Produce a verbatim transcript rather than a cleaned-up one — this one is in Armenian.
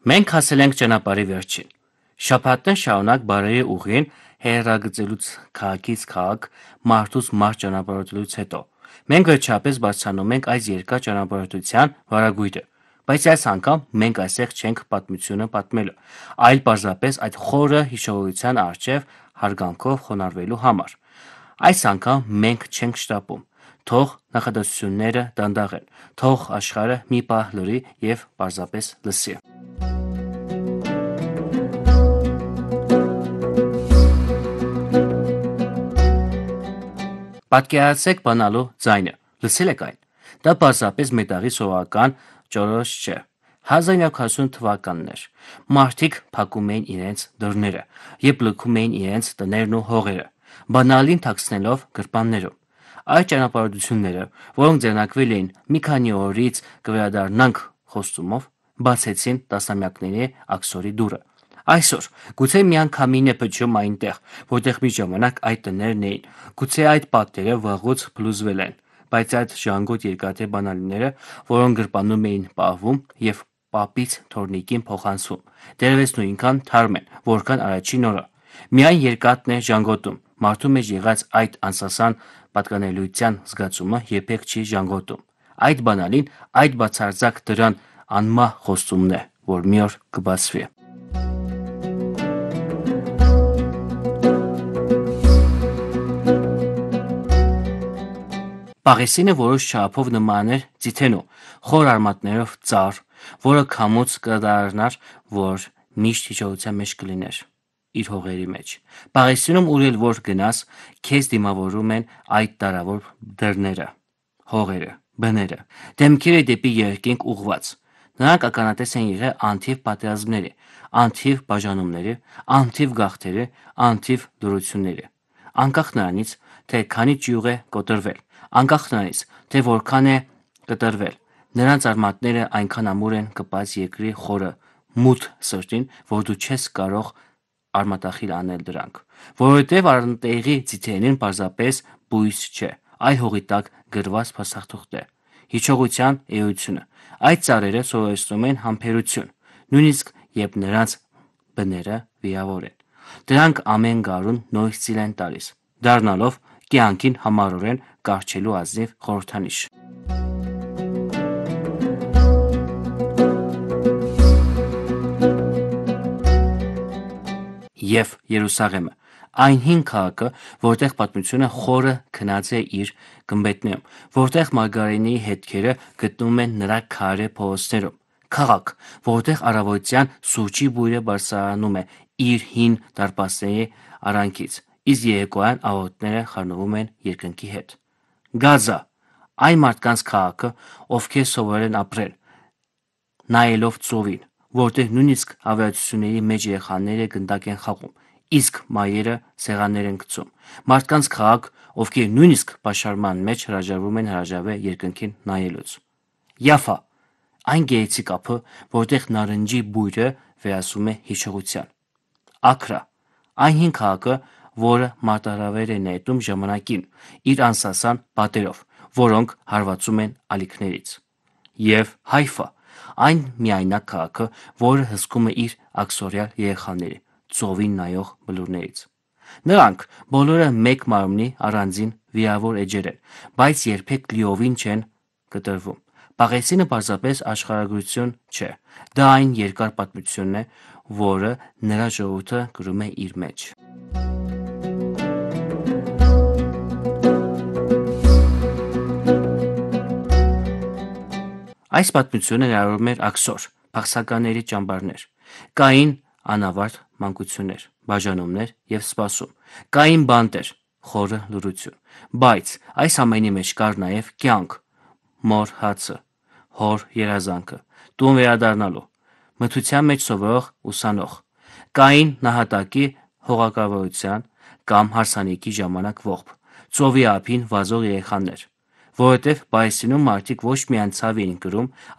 Մենք հասել ենք ճանապարհի վերջին։ Շաբաթն շարունակ բարերի ուղին հերագծելուց քաղաքից քաղաք, մարդուց մարդ ճանապարհորդելուց հետո մենք վերջապես բարձրանում ենք այս երկար ճանապարհորդության վարագույրը։ Բայց այս անգամ մենք այստեղ չենք պատմությունը պատմելու, այլ պարզապես այդ խորը հիշողության առջև հարգանքով խոնարհվելու համար։ Այս անգամ մենք չենք շտապում։ Թող նախադասությունները դանդաղեն, թող աշխարհը մի պահ լռի եւ պարզապես լսի։ Պատկերացրեք բանալու ձայնը, լսել եք այն։ Դա պարզապես մետաղի սովորական ճորոշ չէ։ հազար իննյակ հարյուր քառասուն թվականն էր։ Մարդիկ փակում էին իրենց դռները եւ լքում էին իրենց տներն ու հողերը, բանալին թաքցնելով գրպաններում։ Այդ ճանապարհորդությունները, որոնք ձեռնարկվել էին մի քանի օրից կվերադառնանք խոստումով, բացեցին տասնամյակների աքսորի դուռը։ Այսօր գուցե միանգամին է փչում այնտեղ, որտեղ մի ժամանակ այդ տներն էին, գուցե այդ պատերը վաղուց փլուզվել են, բայց այդ ժանգոտ երկաթե բանալիները, որոնք գրպանում էին պահվում եւ պապից թորնիկին փոխանցվում, դեռևս նույնքան թարմ են, որքան առաջին օրը։ Միայն երկաթն է ժանգոտում, մարդու մեջ եղած այդ անսասան պատկանելիության զգացումը երբեք չի ժանգոտում։ Այդ բանալին, այդ բացարձակ դրան անմահ խոստումն է, որ մի օր կբացվի։ Պաղեստինը որոշ չափով նման էր ձիթենու, խոր արմատներով ծառ, որը քամուց կդառնար, որ միշտ հիշողության մեջ կլիներ իր հողերի մեջ։ Պաղեստինում ուր էլ որ գնաս, քեզ դիմավորում են այդ տարավոր դռները, հողերը, բները, դեմքերը դեպի երկինք ուղղված։ Նրանք ականատես են եղել անթիվ պատերազմների, անթիվ բաժանումների, անթիվ գաղթերի, անթիվ դրությունների։ Անկախ նրանից, թե քանի ճյուղ է կոտրվել, անկախ նրանից, թե որքան է կտրվել, նրանց արմատները այնքան ամուր են կպած երկրի խորը, մութ սրտին, որ դու չես կարող արմատախիլ անել դրանք, որովհետև անտեղի ձիթենին պարզապես բույս չէ, այլ հողի տակ գրված փաստաթուղթ է, հիշողության էությունը։ Այդ ծառերը սովորեցնում են համբերություն, նույնիսկ երբ նրանց բները վիրավոր են։ Դրանք ամեն գարուն նոր ծիլ են տալիս, դառնալով կյանքին համառորեն կառչելու ազնիվ խորհրդանիշ։ Եվ Երուսաղեմը, այն հին քաղաքը, որտեղ պատմությունը խորը քնած է իր գմբեթներում, որտեղ մարգարեների հետքերը գտնվում են նրա քարե փողոցներում, քաղաք, որտեղ առավոտյան սուրճի բույրը բարձրանում է իր հին դարպասների արանքից, իսկ երեկոյան աղոթները խառնվում են երկնքի հետ։ Գազա, այն մարդկանց քաղաքը, ովքեր սովորել են ապրել նայելով ծովին, որտեղ նույնիսկ ավերածությունների մեջ երեխաները գնդակ են խաղում, իսկ մայրերը սեղաններ են գցում։ Մարդկանց քաղաք, ովքեր նույնիսկ պաշարման մեջ հրաժարվում են հրաժարվել երկնքին նայելուց։ Յաֆա, այն գեղեցիկ ափը, որտեղ նարնջի բույրը վերածվում է հիշողության։ Աքրա, այն հին քաղաքը, որը մարտահրավեր է նետում ժամանակին իր անսասան պատերով, որոնք հարվածում են ալիքներից։ Եվ Հայֆա, այն միայնակ քաղաքը, որը հսկում է իր աքսորյալ երեխաների, ծովին նայող բլուրներից։ Նրանք բոլորը մեկ մարմնի առանձին վիրավոր էջեր են, բայց երբեք լիովին չեն կտրվում։ Պաղեստինը պարզապես աշխարհագրություն չէ, դա այն երկար պատմությունն է, որը նրա ժողովուրդը կրում է իր մեջ։ Այս պատմությունը ներառում էր աքսոր, փախստականների ճամբարներ, կային անավարտ մանկություններ, բաժանումներ եւ սպասում, կային բանտեր, խորը լռություն, բայց այս ամենի մեջ կար նաեւ կյանք, մոր հացը, հոր երազանքը, տուն վերադառնալու, մթության մեջ սովորող ուսանող, կային նահատակի հողակալվածության կամ հարսանիքի ժամանակ ողբ, ծովի ափին վազող երեխաներ, որովհետև Պաղեստինում մարդիկ ոչ միայն ցավ էին կրում,